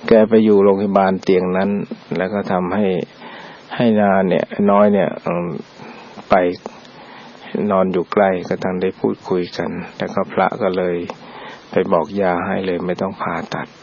แกไปอยู่โรงพยาบาลเตียงนั้นแล้วก็ทำให้นาเนี่ยน้อยเนี่ยไปนอนอยู่ใกล้ก็ทั้งได้พูดคุยกันแล้วก็พระก็เลยไปบอกยาให้เลยไม่ต้องผ่าตัด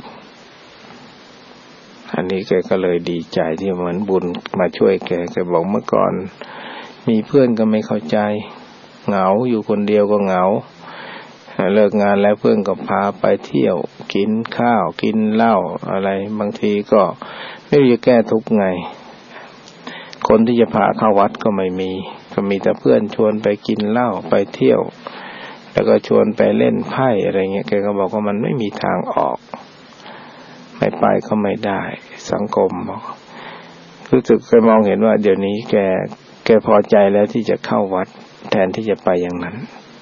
อันนี้แกก็เลยดีใจที่เหมือนบุญมาช่วยแกบอกเมื่อก่อนมีเพื่อนก็ไม่เข้าใจเหงาอยู่คนเดียวก็เหงาเลิกงานแล้วเพื่อนก็พาไปเที่ยวกินข้าวกินเหล้าอะไรบางทีก็ไม่รู้จะแก้ทุกข์ไงคนที่จะพาเข้าวัดก็ไม่มีก็มีแต่เพื่อนชวนไปกินเหล้าไปเที่ยวแล้วก็ชวนไปเล่นไพ่อะไรเงี้ยแกก็บอกว่ามันไม่มีทางออกไม่ไปก็ไม่ได้สังคมบอกรู้สึกเคยมองเห็นว่าเดี๋ยวนี้แกพอใจแล้วที่จะเข้าวัดแทนที่จะไปอย่างนั้น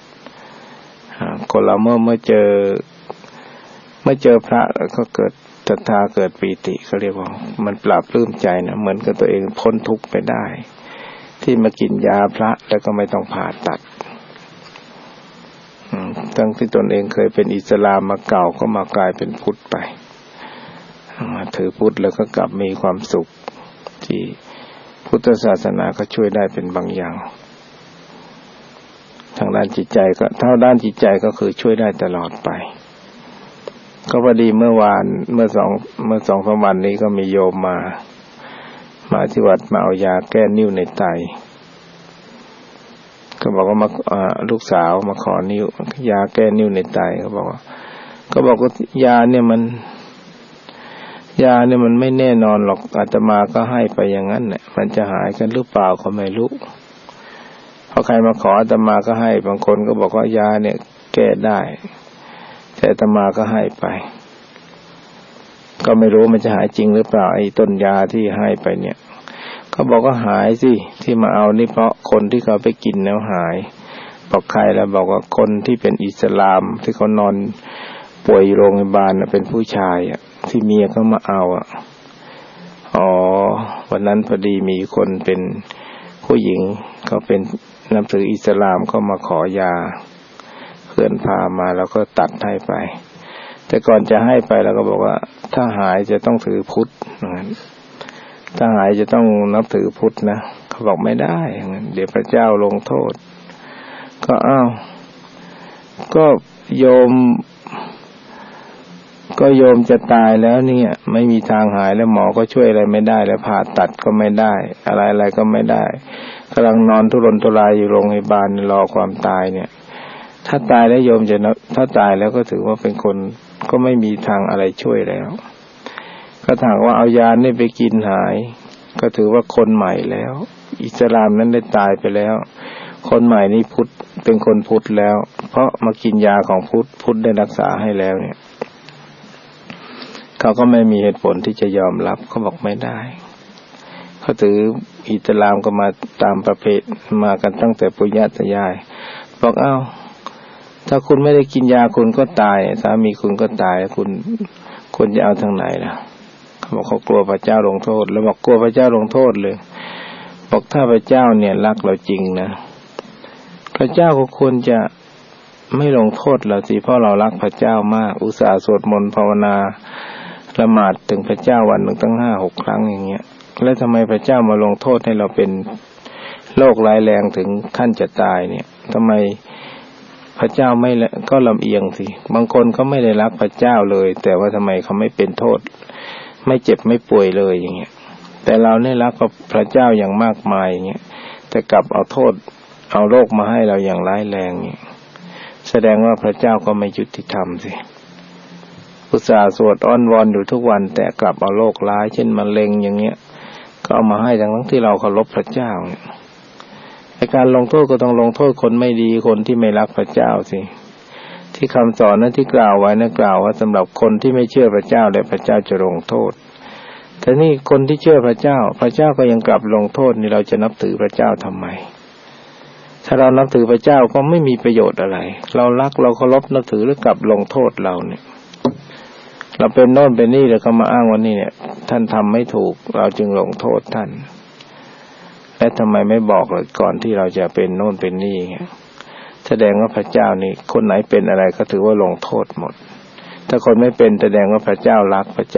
คนเราเมื่อเจอพระก็เกิดศรัทธาเกิดปีติเขาเรียกว่ามันปราบปลื้มใจนะเหมือนกับตัวเองพ้นทุกข์ไปได้ที่มากินยาพระแล้วก็ไม่ต้องผ่าตัดตั้งที่ตนเองเคยเป็นอิสลามมาเก่าก็มากลายเป็นพุทธไปมาถือพุทธแล้วก็กลับมีความสุขที่พุทธศาสนาก็ช่วยได้เป็นบางอย่างทางด้านจิตใจก็เท่าด้านจิตใจก็คือช่วยได้ตลอดไปก็พอดีเมื่อสองสามวันนี้ก็มีโยมมาที่วัดมาเอายาแก้นิ่วในไตก็บอกว่าลูกสาวมาขอนิ้วยาแก้นิ่วในไตก็บอกว่ายาเนี่ยมันไม่แน่นอนหรอกอาตมาก็ให้ไปอย่างนั้นแหละมันจะหายกันหรือเปล่าก็ไม่รู้พอใครมาขออาตมาก็ให้บางคนก็บอกว่ายาเนี่ยแก้ได้แต่อาตมาก็ให้ไปก็ไม่รู้มันจะหายจริงหรือเปล่าไอ้ต้นยาที่ให้ไปเนี่ยเขาบอกว่าหายสิที่มาเอานี่เพราะคนที่เขาไปกินแล้วหายบอกใครแล้วบอกว่าคนที่เป็นอิสลามที่เขานอนป่วยอยู่โรงพยาบาลเป็นผู้ชายที่เมียเขามาเอาวันนั้นพอดีมีคนเป็นผู้หญิงเขาเป็นนับถืออิสลามเขามาขอยาเพื่อนพามาแล้วก็ตัดให้ไปแต่ก่อนจะให้ไปแล้วก็บอกว่าถ้าหายจะต้องถือพุทธงั้นถ้าหายจะต้องนับถือพุทธนะเขาบอกไม่ได้งั้นเดี๋ยวพระเจ้าลงโทษก็ก็โยมจะตายแล้วเนี่ยไม่มีทางหายแล้วหมอก็ช่วยอะไรไม่ได้แล้วผ่าตัดก็ไม่ได้อะไรก็ไม่ได้กำลังนอนทุรนทุรายอยู่โรงพยาบาลรอความตายเนี่ยถ้าตายแล้วโยมจะถ้าตายแล้วก็ถือว่าเป็นคนก็ไม่มีทางอะไรช่วยแล้วก็ถามว่าเอายานี่ไปกินหายก็ถือว่าคนใหม่แล้วอิสลามนั้นได้ตายไปแล้วคนใหม่นี่พุทธเป็นคนพุทธแล้วเพราะมากินยาของพุทธได้รักษาให้แล้วเนี่ยเขาก็ไม่มีเหตุผลที่จะยอมรับเขาบอกไม่ได้เขาถืออิสลามก็มาตามประเพณีมากันตั้งแต่ปุญญาตายายบอกถ้าคุณไม่ได้กินยาคุณก็ตายสามีคุณก็ตายคุณจะเอาทางไหนล่ะเขาบอกเขากลัวพระเจ้าลงโทษแล้วบอกกลัวพระเจ้าลงโทษเลยบอกถ้าพระเจ้าเนี่ยรักเราจริงนะพระเจ้าก็ควรจะไม่ลงโทษเราสิเพราะเรารักพระเจ้ามากอุตส่าห์สวดมนต์ภาวนาละหมาดถึงพระเจ้าวันหนึ่งตั้ง 5-6 ครั้งอย่างเงี้ยแล้วทำไมพระเจ้ามาลงโทษให้เราเป็นโรคร้ายแรงถึงขั้นจะตายเนี่ยทำไมพระเจ้าไม่ก็ลำเอียงสิบางคนเขาไม่ได้รักพระเจ้าเลยแต่ว่าทำไมเขาไม่เป็นโทษไม่เจ็บไม่ป่วยเลยอย่างเงี้ยแต่เราเนี่ยรักพระเจ้าอย่างมากมายอย่างเงี้ยแต่กลับเอาโทษเอาโรคมาให้เราอย่างร้ายแรงเนี่ยแสดงว่าพระเจ้าก็ไม่ยุติธรรมสิอุตส่าห์สวดอ้อนวอนอยู่ทุกวันแต่กลับเอาโรคร้ายเช่นมะเร็งอย่างเงี้ยก็เอามาให้ทั้งที่เราเคารพพระเจ้าเนี่ยการลงโทษก็ต้องลงโทษคนไม่ดีคนที่ไม่รักพระเจ้าสิที่คำสอนนั้นที่กล่าวไว้นะกล่าวว่าสำหรับคนที่ไม่เชื่อพระเจ้าและพระเจ้าจะลงโทษแต่นี่คนที่เชื่อพระเจ้าก็ยังกลับลงโทษนี่เราจะนับถือพระเจ้าทำไมถ้าเรานับถือพระเจ้าก็ไม่มีประโยชน์อะไรเรารักเราเคารพนับถือแล้วกลับลงโทษเราเนี่ยเราเป็นโน่นเป็นนี่แล้วก็มาอ้างว่านี่เนี่ยท่านทำไม่ถูกเราจึงลงโทษท่านและทำไมไม่บอกเลยก่อนที่เราจะเป็นโน่นเป็นนี่เงี้ยแสดงว่าพระเจ้านี่คนไหนเป็นอะไรก็ถือว่าลงโทษหมดถ้าคนไม่เป็นแสดงว่าพระเจ้ารักพระเจ้า